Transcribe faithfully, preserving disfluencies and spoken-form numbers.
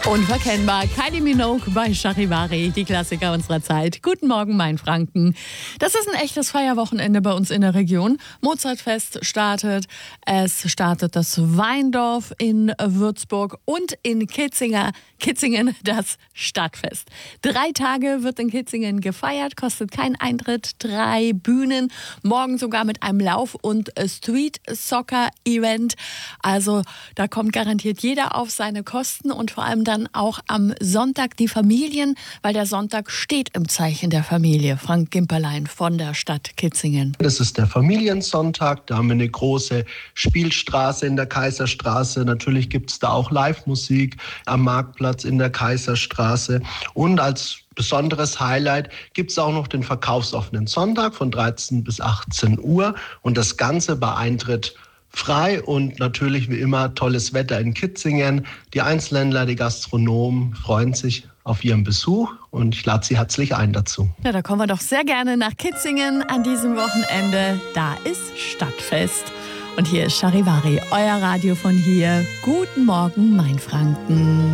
Unverkennbar, Kylie Minogue bei Charivari, die Klassiker unserer Zeit. Guten Morgen, mein Franken. Das ist ein echtes Feierwochenende bei uns in der Region. Mozartfest startet, es startet das Weindorf in Würzburg und in Kitzinger, Kitzingen das Stadtfest. Drei Tage wird in Kitzingen gefeiert, kostet keinen Eintritt, drei Bühnen, morgen sogar mit einem Lauf- und Street-Soccer-Event. Also da kommt garantiert jeder auf seine Kosten und vor allem dann auch am Sonntag die Familien, weil der Sonntag steht im Zeichen der Familie. Frank Gimperlein von der Stadt Kitzingen. Das ist der Familiensonntag, da haben wir eine große Spielstraße in der Kaiserstraße. Natürlich gibt es da auch Live-Musik am Marktplatz in der Kaiserstraße. Und als besonderes Highlight gibt es auch noch den verkaufsoffenen Sonntag von dreizehn bis achtzehn Uhr und das Ganze bei Eintritt frei und natürlich wie immer tolles Wetter in Kitzingen. Die Einzelhändler, die Gastronomen freuen sich auf ihren Besuch und ich lade Sie herzlich ein dazu. Ja, da kommen wir doch sehr gerne nach Kitzingen an diesem Wochenende. Da ist Stadtfest. Und hier ist Charivari, euer Radio von hier. Guten Morgen, mein Franken.